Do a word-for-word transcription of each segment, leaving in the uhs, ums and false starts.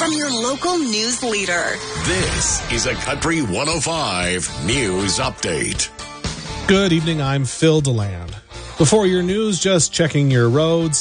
from your local news leader. This is a Country one oh five News Update. Good evening, I'm Phil DeLand. Before your news, just checking your roads.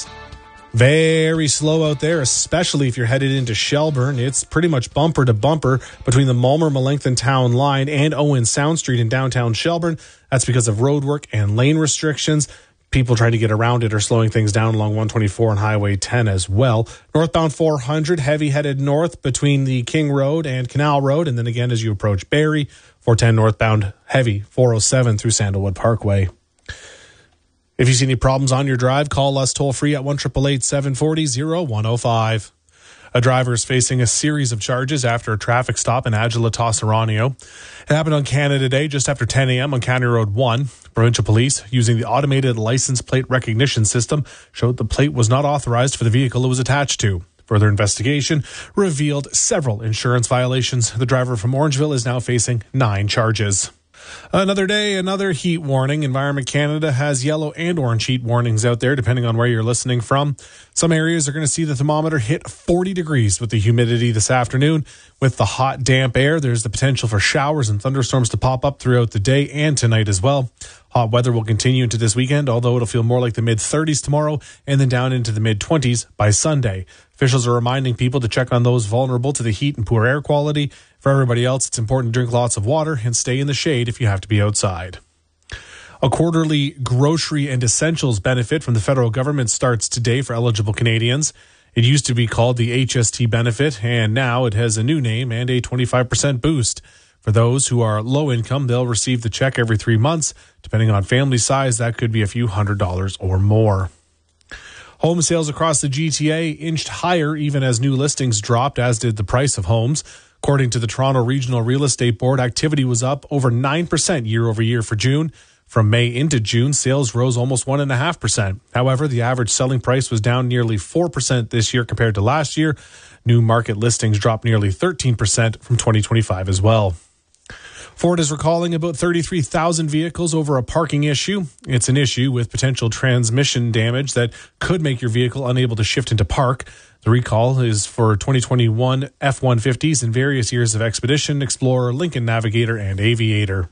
Very slow out there, especially if you're headed into Shelburne. It's pretty much bumper to bumper between the Mulmer-Melancthon Town Line and Owen Sound Street in downtown Shelburne. That's because of road work and lane restrictions. People trying to get around it are slowing things down along one twenty-four and Highway ten as well. Northbound four hundred, heavy headed north between the King Road and Canal Road. And then again, as you approach Barrie, four ten northbound, heavy four oh seven through Sandalwood Parkway. If you see any problems on your drive, call us toll-free at one eight eight eight, seven four zero, oh one oh five. A driver is facing a series of charges after a traffic stop in Agilitas Oronio. It happened on Canada Day just after ten a.m. on County Road one. Provincial Police, using the automated license plate recognition system, showed the plate was not authorized for the vehicle it was attached to. Further investigation revealed several insurance violations. The driver from Orangeville is now facing nine charges. Another day, another heat warning. Environment Canada has yellow and orange heat warnings out there, depending on where you're listening from. Some areas are going to see the thermometer hit forty degrees with the humidity this afternoon. With the hot, damp air, there's the potential for showers and thunderstorms to pop up throughout the day and tonight as well. Hot weather will continue into this weekend, although it'll feel more like the mid-thirties tomorrow and then down into the mid-twenties by Sunday. Officials are reminding people to check on those vulnerable to the heat and poor air quality. For everybody else, it's important to drink lots of water and stay in the shade if you have to be outside. A quarterly grocery and essentials benefit from the federal government starts today for eligible Canadians. It used to be called the H S T benefit, and now it has a new name and a twenty-five percent boost. For those who are low income, they'll receive the check every three months. Depending on family size, that could be a few hundred dollars or more. Home sales across the G T A inched higher even as new listings dropped, as did the price of homes. According to the Toronto Regional Real Estate Board, activity was up over nine percent year over year for June. From May into June, sales rose almost one point five percent. However, the average selling price was down nearly four percent this year compared to last year. New market listings dropped nearly thirteen percent from twenty twenty-five as well. Ford is recalling about thirty-three thousand vehicles over a parking issue. It's an issue with potential transmission damage that could make your vehicle unable to shift into park. The recall is for twenty twenty-one F one fifties and various years of Expedition, Explorer, Lincoln Navigator, and Aviator.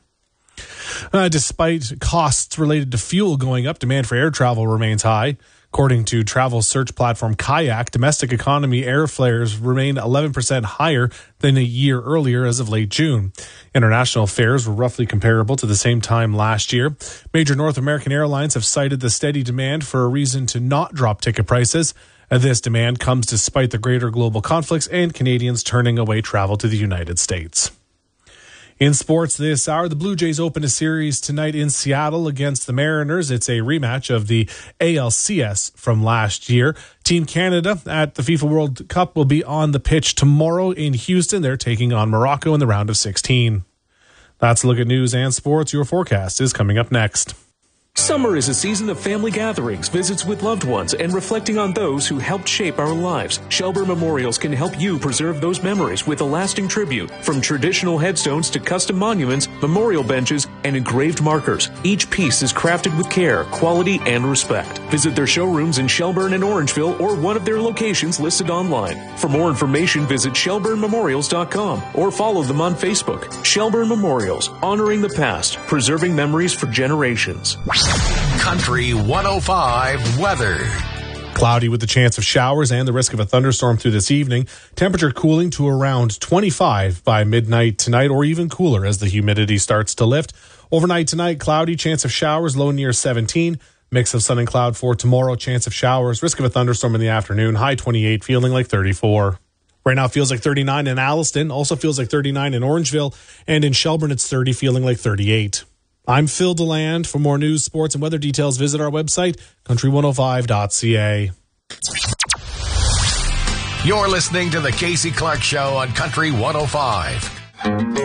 Uh, despite costs related to fuel going up, demand for air travel remains high. According to travel search platform Kayak, domestic economy airfares remain eleven percent higher than a year earlier as of late June. International fares were roughly comparable to the same time last year. Major North American airlines have cited the steady demand for a reason to not drop ticket prices. Uh, this demand comes despite the greater global conflicts and Canadians turning away travel to the United States. In sports this hour, the Blue Jays open a series tonight in Seattle against the Mariners. It's a rematch of the A L C S from last year. Team Canada at the FIFA World Cup will be on the pitch tomorrow in Houston. They're taking on Morocco in the round of sixteen. That's a look at news and sports. Your forecast is coming up next. Summer is a season of family gatherings, visits with loved ones, and reflecting on those who helped shape our lives. Shelburne Memorials can help you preserve those memories with a lasting tribute. From traditional headstones to custom monuments, memorial benches, and engraved markers, each piece is crafted with care, quality, and respect. Visit their showrooms in Shelburne and Orangeville or one of their locations listed online. For more information, visit shelburne memorials dot com or follow them on Facebook. Shelburne Memorials, honoring the past, preserving memories for generations. Country one oh five weather. Cloudy with the chance of showers and the risk of a thunderstorm through this evening. Temperature cooling to around twenty-five by midnight tonight, or even cooler as the humidity starts to lift. Overnight tonight, cloudy, chance of showers, low near seventeen. Mix of sun and cloud for tomorrow, chance of showers, risk of a thunderstorm in the afternoon, high twenty-eight, feeling like thirty-four. Right now it feels like thirty-nine in Alliston, also feels like thirty-nine in Orangeville, and in Shelburne it's thirty, feeling like thirty-eight. I'm Phil DeLand. For more news, sports, and weather details, visit our website, country one oh five dot c a. You're listening to the Casey Clark Show on Country one oh five.